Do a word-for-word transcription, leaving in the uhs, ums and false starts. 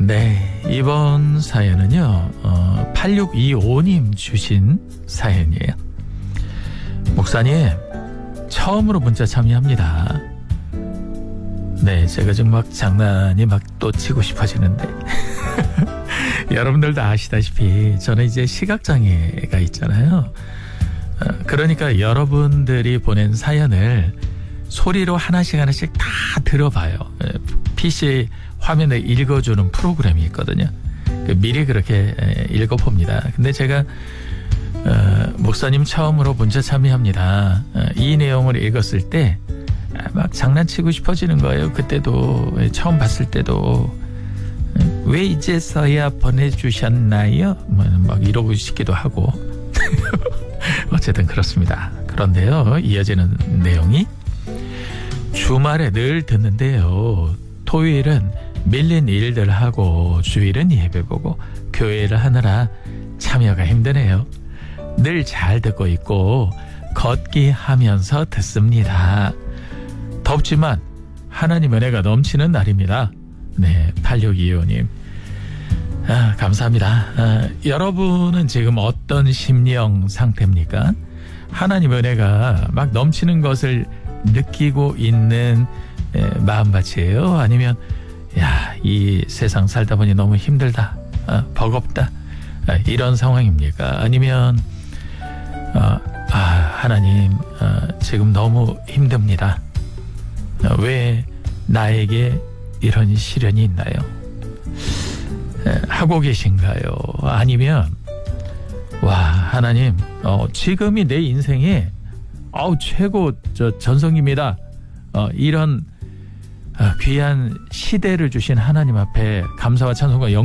네, 이번 사연은요, 어, 팔육이오 님 주신 사연이에요. 목사님, 처음으로 문자 참여합니다. 네, 제가 지금 막 장난이 막 또 치고 싶어지는데. 여러분들도 아시다시피 저는 이제 시각장애가 있잖아요. 어, 그러니까 여러분들이 보낸 사연을 소리로 하나씩 하나씩 다 들어봐요. 피씨 화면에 읽어주는 프로그램이 있거든요. 미리 그렇게 읽어봅니다. 근데 제가 어, 목사님 처음으로 문자 참여합니다. 어, 이 내용을 읽었을 때 막 장난치고 싶어지는 거예요. 그때도 처음 봤을 때도 왜 이제서야 보내주셨나요? 막 이러고 싶기도 하고 어쨌든 그렇습니다. 그런데요, 이어지는 내용이 주말에 늘 듣는데요. 토요일은 밀린 일들 하고 주일은 예배 보고 교회를 하느라 참여가 힘드네요. 늘 잘 듣고 있고 걷기 하면서 듣습니다. 덥지만 하나님 은혜가 넘치는 날입니다. 네, 팔육이오 님. 아, 감사합니다. 아, 여러분은 지금 어떤 심령 상태입니까? 하나님 은혜가 막 넘치는 것을 느끼고 있는 에, 마음밭이에요? 아니면 야, 이 세상 살다 보니 너무 힘들다, 아, 버겁다, 아, 이런 상황입니까? 아니면 아, 아, 하나님, 아, 지금 너무 힘듭니다. 아, 왜 나에게 이런 시련이 있나요? 에, 하고 계신가요? 아니면 와, 하나님, 어, 지금이 내 인생에 어우, 최고 저 전성기입니다. 어, 이런 어, 귀한 시대를 주신 하나님 앞에 감사와 찬송과 영